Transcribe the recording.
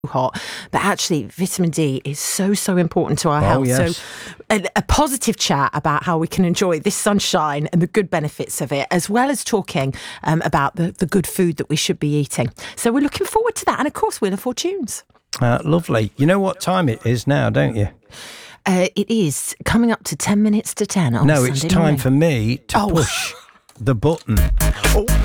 hot, but actually vitamin D is so important to our health. Yes. So a positive chat about how we can enjoy this sunshine and the good benefits of it, as well as talking about the good food that we should be eating. So we're looking forward to that, and of course Wheel of Fortunes. Lovely. You know what time it is now, don't you? It is coming up to 10 minutes to 10 on No, Sunday it's time morning. for me to push the button.